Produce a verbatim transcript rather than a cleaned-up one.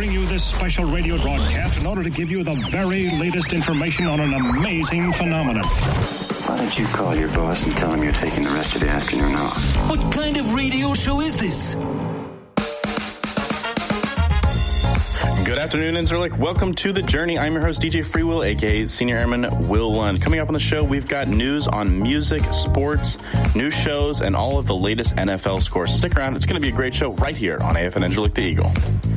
bring you this special radio broadcast in order to give you the very latest information on an amazing phenomenon. Why don't you call your boss and tell him you're taking the rest of the afternoon off? What kind of radio show is this? Good afternoon, Incirlik. Welcome to The Journey. I'm your host, D J Freewill, a k a. Senior Airman Will Lund. Coming up on the show, we've got news on music, sports, new shows, and all of the latest N F L scores. Stick around. It's going to be a great show right here on A F N Incirlik, The Eagle.